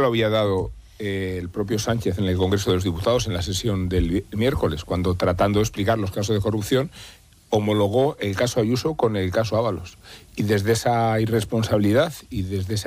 había dado el propio Sánchez en el Congreso de los Diputados en la sesión del miércoles, cuando, tratando de explicar los casos de corrupción, homologó el caso Ayuso con el caso Ábalos. Y desde esa irresponsabilidad y desde esa